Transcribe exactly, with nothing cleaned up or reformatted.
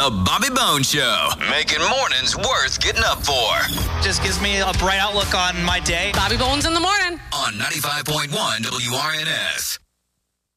The Bobby Bones Show, making mornings worth getting up for. Just gives me a bright outlook on my day. Bobby Bones in the morning. On ninety-five point one W R N S.